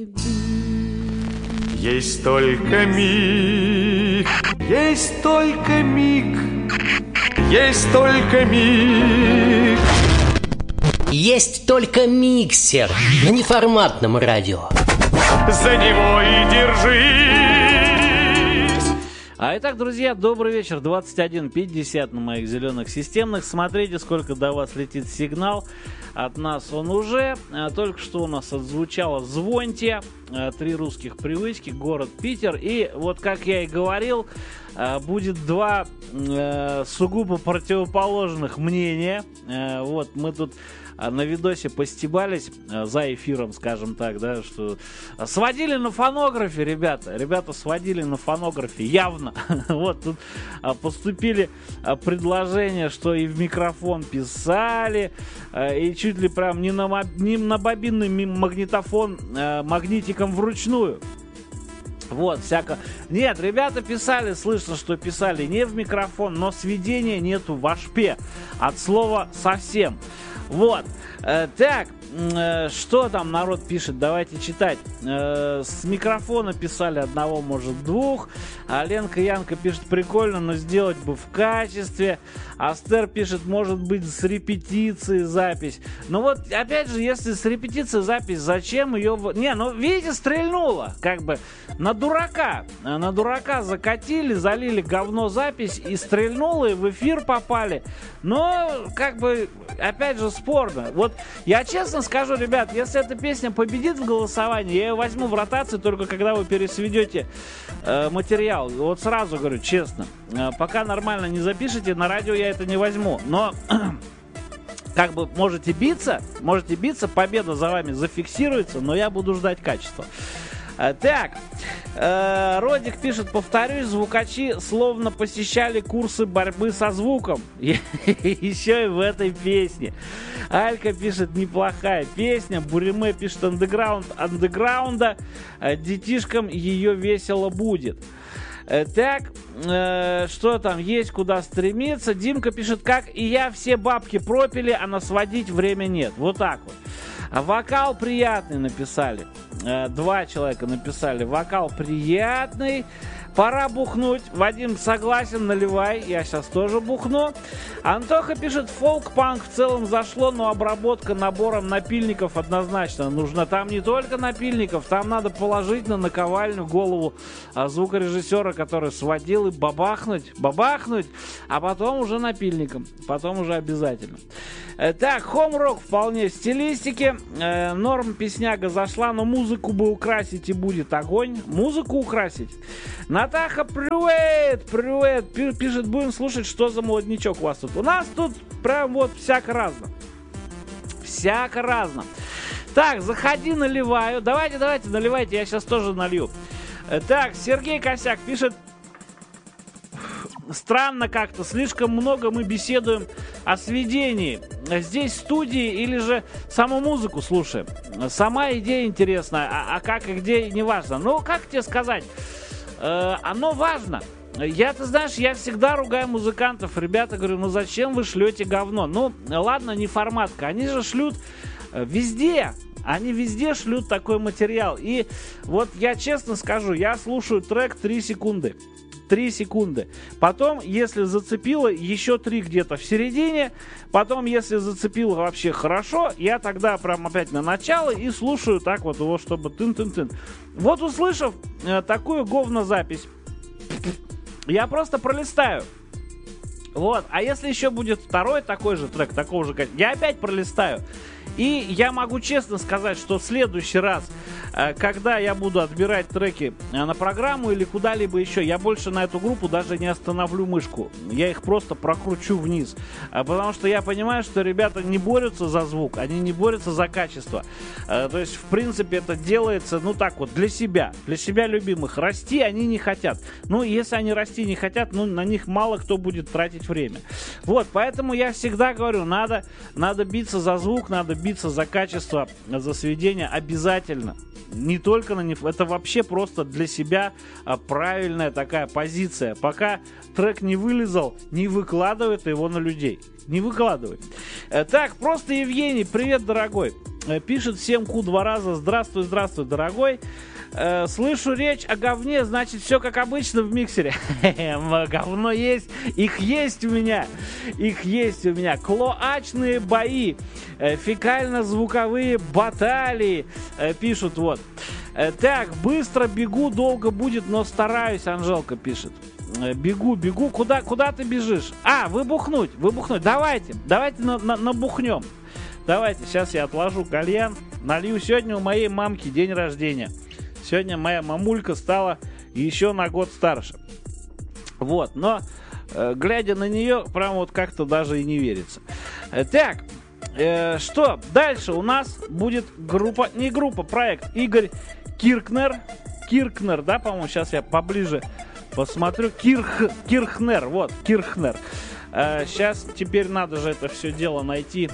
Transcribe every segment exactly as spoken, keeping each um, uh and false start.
Есть только миг, есть только миг, есть только миг. Есть только миксер на неформатном радио. За него и держись. А итак, друзья, добрый вечер. двадцать один пятьдесят на моих зеленых системных. Смотрите, сколько до вас летит сигнал. От нас он уже. Только что у нас отзвучало «Звоньте». Три русских привычки, город Питер. И вот, как я и говорил, будет два сугубо противоположных мнения. Вот, мы тут на видосе постебались за эфиром, скажем так, да, что сводили на фонографе, ребята, ребята сводили на фонографе, явно. Вот тут поступили предложения, что и в микрофон писали, и чуть ли прям не на, не на бобинный магнитофон магнитиком вручную. Вот, всяко. Нет, ребята писали, слышно, что писали не в микрофон, но сведения нету в ашпе. От слова совсем. Вот. Э, так, э, что там народ пишет? Давайте читать. Э, с микрофона писали одного, может, двух. А Ленка Янка пишет: прикольно, но сделать бы в качестве. Астер пишет: может быть, с репетицией запись. Ну вот, опять же, если с репетицией запись, зачем ее... В... Не, ну, видите, стрельнуло. Как бы на дурака. На дурака закатили, залили говно запись и стрельнуло, и в эфир попали. Но, как бы, опять же, спорно. Вот я честно скажу, ребят, если эта песня победит в голосовании, я ее возьму в ротацию только когда вы пересведете э, материал. Вот сразу говорю, честно. Э, пока нормально не запишете, на радио я это не возьму. Но как бы можете биться, можете биться, победа за вами зафиксируется, но я буду ждать качества. Так, э, Родик пишет: повторюсь, звукачи словно посещали курсы борьбы со звуком. Еще и в этой песне. Алька пишет: неплохая песня. Буриме пишет: андеграунд андеграунда. Детишкам ее весело будет. Так, э, что там есть, куда стремиться? Димка пишет: как и я, все бабки пропили, а на сводить время нет. Вот так вот. А вокал приятный написали. Э, два человека написали: вокал приятный. Пора бухнуть. Вадим согласен, наливай. Я сейчас тоже бухну. Антоха пишет: фолк-панк в целом зашло, но обработка набором напильников однозначно нужна. Там не только напильников, там надо положить на наковальню голову а, звукорежиссера, который сводил, и бабахнуть, бабахнуть, а потом уже напильником. Потом уже обязательно. Э, так, хом-рок вполне в стилистике. Э, норм песняга зашла, но музыку бы украсить, и будет огонь. Музыку украсить. Натаха, привет, привет, пишет: будем слушать, что за молоднячок у вас тут. У нас тут прям вот всяко разно. Всяко разно. Так, заходи, наливаю. Давайте, давайте, наливайте, я сейчас тоже налью. Так, Сергей Косяк пишет: странно как-то, слишком много мы беседуем о сведении. Здесь студии или же саму музыку слушаем. Сама идея интересная, а, а как и где, не важно. Ну, как тебе сказать? Э, оно важно. Я, ты знаешь, я всегда ругаю музыкантов. Ребята, говорю, ну зачем вы шлете говно? Ну, ладно, не форматка. Они же шлют везде. Они везде шлют такой материал. И вот я честно скажу, я слушаю трек три секунды. три секунды. Потом, если зацепило, еще три где-то в середине. Потом, если зацепило вообще хорошо, я тогда прям опять на начало и слушаю так вот его, чтобы тын-тын-тын. Вот, услышав э, такую говнозапись, я просто пролистаю. Вот. А если еще будет второй такой же трек, такого же, я опять пролистаю. И я могу честно сказать, что в следующий раз, когда я буду отбирать треки на программу или куда-либо еще, я больше на эту группу даже не остановлю мышку. Я их просто прокручу вниз. Потому что я понимаю, что ребята не борются за звук, они не борются за качество. То есть, в принципе, это делается, ну так вот, для себя. Для себя любимых. Расти они не хотят. Ну, если они расти не хотят, ну, на них мало кто будет тратить время. Вот, поэтому я всегда говорю, надо, надо биться за звук, надо биться за качество, за сведение обязательно. Не только на них, это вообще просто для себя а, правильная такая позиция. Пока трек не вылезал, не выкладывай его на людей. Не выкладывай. Э, так, просто Евгений, привет, дорогой. Пишет всем Ку два раза. Здравствуй, здравствуй, дорогой. Э, слышу речь о говне, значит, все как обычно в миксере. Говно есть, их есть у меня. Их есть у меня. Клоачные бои, э, фекально-звуковые баталии, э, пишут вот. Э, так, быстро бегу, долго будет, но стараюсь, Анжелка пишет. Э, бегу, бегу, куда, куда ты бежишь? А, выбухнуть, выбухнуть. Давайте, давайте на, на, набухнем. Давайте, сейчас я отложу кальян, налью. Сегодня у моей мамки день рождения. Сегодня моя мамулька стала еще на год старше. Вот, но э, глядя на нее, прям вот как-то даже и не верится. Э, так, э, что дальше у нас будет группа, не группа, проект Игорь Киркнер. Киркнер, да, по-моему, сейчас я поближе посмотрю. Кирх, Кирхнер, вот, Кирхнер. Э, сейчас теперь надо же это все дело найти.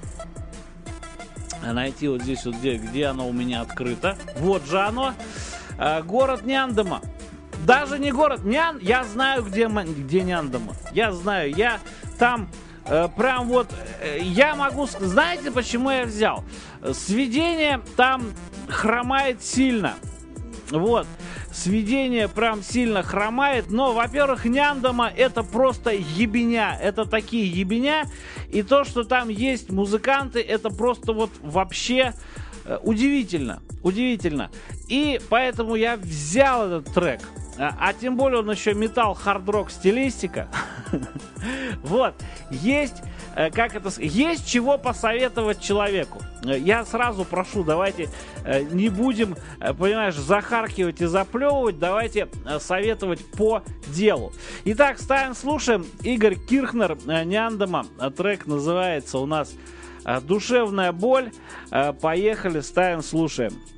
Найти вот здесь вот, где, где оно у меня открыто. Вот же оно. Э, город Няндома. Даже не город Нян. Я знаю, где, где Няндома. Я знаю. Я там э, прям вот... Э, я могу... Знаете, почему я взял? Сведение там хромает сильно. Вот. Сведение прям сильно хромает. Но, во-первых, Няндома это просто ебеня. Это такие ебеня. И то, что там есть музыканты, это просто вот вообще э, удивительно. Удивительно. И поэтому я взял этот трек. А, а тем более он еще металл, хард-рок стилистика. Вот. Есть... Как это, есть чего посоветовать человеку. Я сразу прошу, давайте не будем, понимаешь, захаркивать и заплевывать, давайте советовать по делу. Итак, ставим, слушаем. Игорь Кирхнер, Няндома. Трек называется у нас «Душевная боль». Поехали, ставим, слушаем.